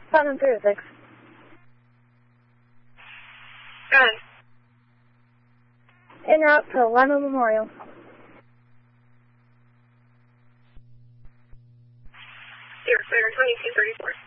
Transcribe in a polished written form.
736. Go ahead. En route to Lima Memorial. You're clear 2234.